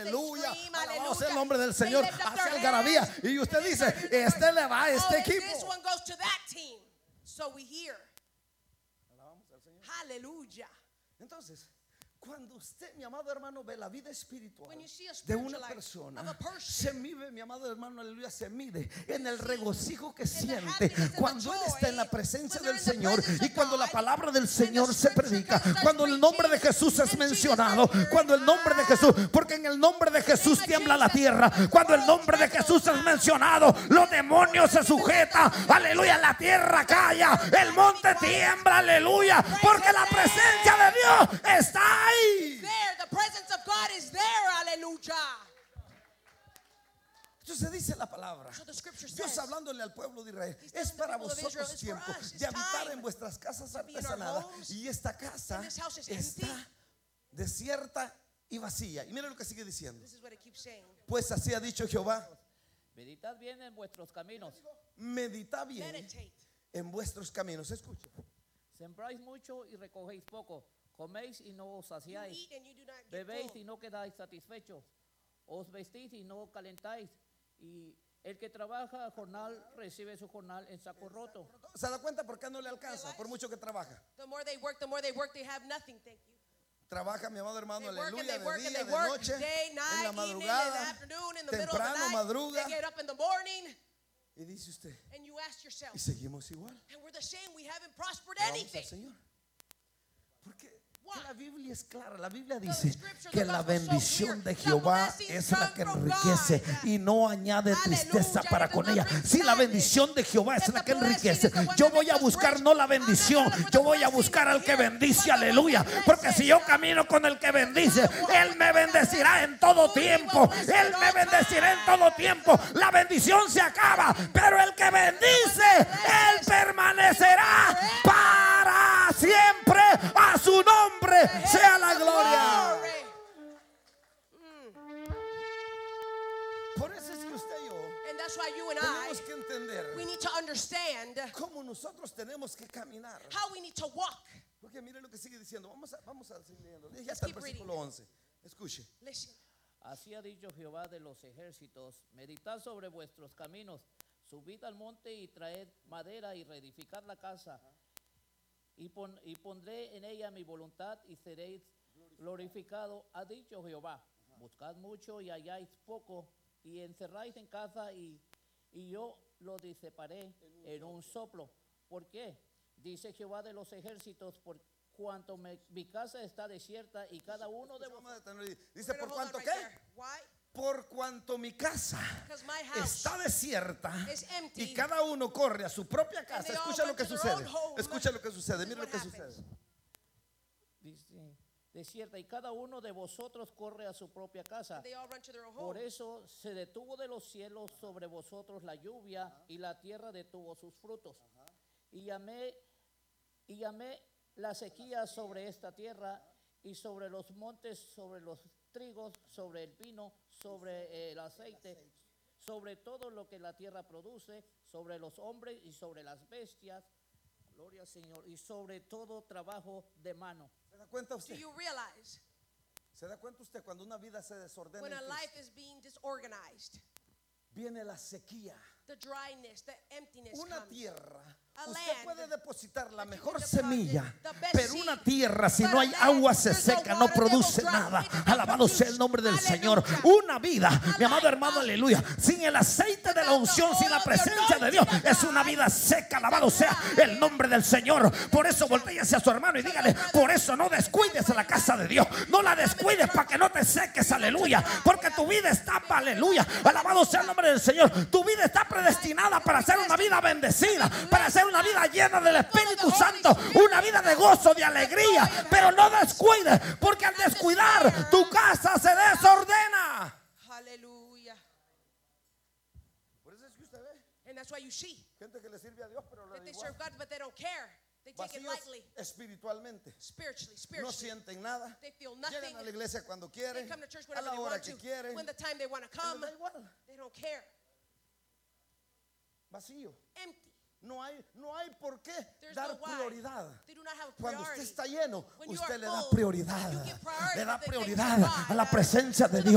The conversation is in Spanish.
aleluya, scream, alabado sea el hallelujah. nombre del They Señor, lift up hace their algarabía. hands. Y usted And they dice, start doing este le va a este oh, equipo. this one goes to that team. So we hear. Alabamos al Señor. Hallelujah. Entonces, cuando usted, mi amado hermano, ve la vida espiritual When you see a de spiritual una life persona, of a person, se mide, mi amado hermano, aleluya, se mide en el see regocijo que in the siente happiness and the cuando él está en la joy, presencia when they're del in the Señor presence y of cuando la God, palabra del and the Señor se scripture predica, starts cuando el nombre de preaching, Jesús es and mencionado, Jesus is cuando el nombre de Jesús, porque en el nombre de Jesús tiembla la tierra, cuando el nombre de Jesús es mencionado, los demonios se sujetan, aleluya, la tierra calla, el monte tiembla, aleluya, porque la presencia de Dios está ahí. there, the presence of God is there. Hallelujah. Entonces dice la palabra, So the scripture Dios says, hablándole al pueblo de Israel, He's telling es the para people of Israel, vosotros it's for tiempo us, it's de habitar time en vuestras casas to be in our artesanadas, homes, y esta casa and this house is está empty. desierta y vacía. Y mira lo que sigue diciendo, This is what it keeps saying. pues así ha dicho Jehová, Meditad bien en vuestros caminos. medita bien Meditate. en vuestros caminos. Escucha, Sembráis mucho y recogéis poco. Coméis y no os You saciáis. eat and you do not get Bebéis full. y no quedáis satisfechos. Os vestís y no calentáis. Y el que trabaja a jornal recibe su jornal en saco roto. ¿se da cuenta por qué no le alcanza? Por mucho que trabaja. The more they work, they have nothing. Thank you. Trabaja, mi amado hermano, They work and aleluya, they work de and día, they de work noche, day, en night, la evening, in the madrugada, afternoon, in the middle of the temprano, night. madruga. They get up in the morning, Y dice usted, and you ask yourself, y seguimos igual. and we're the same. We haven't prospered Alabamos al anything. Señor. Porque Why? la Biblia es clara. La Biblia The dice scripture, que the la gospel is so bendición clear. de The Jehová blessings es la come que from enriquece God. y no añade tristeza Aleluya. para It con does ella. not bring Si la sadness. bendición de Jehová es If la the que blessing enriquece, is the one yo that voy a makes us buscar rich, no la I'm not bendición, looking for yo the voy a blessing buscar al que here, bendice, but the one aleluya. that Porque blesses. si yo camino con el que bendice, Él me bendecirá en todo tiempo. Él me bendecirá en todo tiempo. La bendición se acaba, pero el que bendice, Él permanecerá para siempre. A su nombre sea la gloria. Glory. Por eso es que usted y yo And that's why you and I, tenemos que entender we need to understand cómo nosotros tenemos que caminar. how we need to walk. Porque mire lo que sigue diciendo. Vamos a seguir leyendo. Ya está el keep versículo reading. 11. Escuche. Listen. Así ha dicho Jehová de los ejércitos. Meditad sobre vuestros caminos. Subid al monte y traed madera y reedificad la casa. Y pondré en ella mi voluntad y seréis glorificado, ha dicho Jehová. Buscad mucho y halláis poco, y encerráis en casa y yo lo diseparé en un soplo. ¿Por qué? Dice Jehová de los ejércitos, por cuanto mi casa está desierta y cada uno de Vamos a vosotros. detenerlo ahí. Dice, We're ¿por gonna hold cuánto on qué? right there. Why? Por cuanto mi casa Because my house está desierta is empty. y cada uno corre a su propia casa. they all Escucha lo run que to their sucede. own home. Escucha lo que sucede. This is Mira lo what que happens. sucede. Dice, desierta y cada uno de vosotros corre a su propia casa. They all run to their own Por home. eso se detuvo de los cielos sobre vosotros la lluvia y la tierra detuvo sus frutos. Y llamé la sequía sobre esta tierra y sobre los montes, sobre los trigos, sobre el vino, sobre el aceite, sobre todo lo que la tierra produce, sobre los hombres y sobre las bestias, gloria al Señor, y sobre todo trabajo de mano. ¿Se da cuenta Do usted? you realize ¿Se da cuenta usted cuando una vida se desordena? when en a Cristo? life is being disorganized, Viene la sequía. the dryness, the emptiness Una comes. tierra, A usted land puede depositar la that you mejor can deposit semilla, the best pero seed. una tierra si But no a hay land, agua se there's no seca, no water, they will produce dry. nada. It does not Alabado sea el produce. nombre del Señor. Hallelujah. Una vida, mi amado hermano, aleluya, sin el aceite de la Without the unción, sin la oil, the presencia de Dios, anointing of es una God, vida seca. it's Alabado a sea dry. el nombre del Señor. Por eso voltéese a su hermano y dígale, por eso no descuides la casa de Dios, no la descuides para que no te seques, aleluya, porque tu vida está, aleluya, alabado sea el nombre del Señor. Tu vida está predestinada para ser una vida bendecida, para ser una vida llena del Espíritu Santo, una vida de gozo, de alegría, pero no descuides, porque al descuidar tu casa se desordena. Hallelujah. Por eso es que usted ve And that's why you see gente que le sirve a Dios, pero that they serve God, but they don't care. They take it vacíos lightly, espiritualmente. spiritually. No sienten nada. They feel nothing. Llegan a la iglesia cuando They quieren, come to church a whenever la they hora want que to, quieren. when the time they want to Les come. da igual. They don't care. Vacío. Empty. No hay por qué There's dar no why. prioridad. They do not have a Cuando usted priority. está lleno, When you usted are le da full, prioridad. you give priority Le da to the things of prioridad God, a la presencia de to the Dios.